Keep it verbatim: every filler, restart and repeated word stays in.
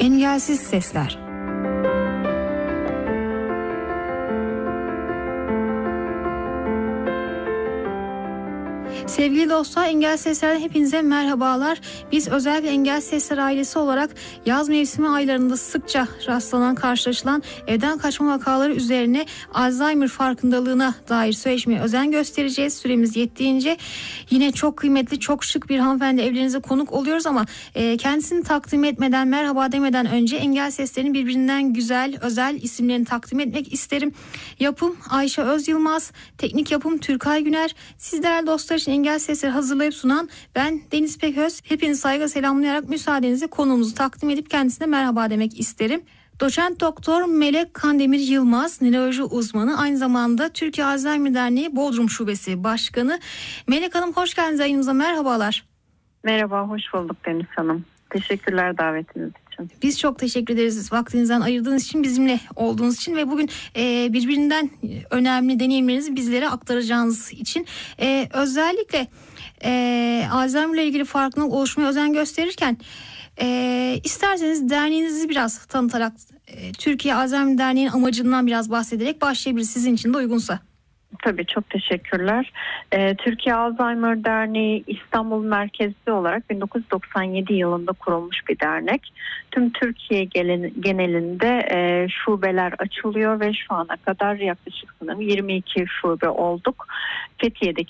Engelsiz Sesler. Sevgili dostlar, Engel Sesler'den hepinize merhabalar. Biz özellikle Engel Sesler ailesi olarak yaz mevsimi aylarında sıkça rastlanan, karşılaşılan evden kaçma vakaları üzerine Alzheimer farkındalığına dair söyleşmeye özen göstereceğiz. Süremiz yettiğince yine çok kıymetli, çok şık bir hanımefendi evlerinize konuk oluyoruz ama e, kendisini takdim etmeden, merhaba demeden önce Engel Sesler'in birbirinden güzel, özel isimlerini takdim etmek isterim. Yapım Ayşe Özyılmaz, teknik yapım Türkay Güner. Siz değerli dostlar için Engel Sesleri hazırlayıp sunan ben Deniz Peköz. Hepinizi saygıyla selamlayarak müsaadenizle konuğumuzu takdim edip kendisine merhaba demek isterim. Doçent Doktor Melek Kandemir Yılmaz, nöroloji uzmanı, aynı zamanda Türkiye Alzheimer Derneği Bodrum Şubesi Başkanı. Melek Hanım, hoş geldiniz yayınımıza, merhabalar. Merhaba, hoş bulduk Deniz Hanım. Teşekkürler davetiniz için. Biz çok teşekkür ederiz vaktinizden ayırdığınız için, bizimle olduğunuz için ve bugün e, birbirinden önemli deneyimlerinizi bizlere aktaracağınız için. E, özellikle e, Alzheimer ile ilgili farkındalık oluşmaya özen gösterirken e, isterseniz derneğinizi biraz tanıtarak, e, Türkiye Alzheimer Derneği'nin amacından biraz bahsederek başlayabiliriz, sizin için de uygunsa. Tabii, çok teşekkürler. Ee, Türkiye Alzheimer Derneği İstanbul merkezli olarak bin dokuz yüz doksan yedi yılında kurulmuş bir dernek. Tüm Türkiye genelinde e, şubeler açılıyor ve şu ana kadar yaklaşık sanırım yirmi iki şube olduk. Fethiye'deki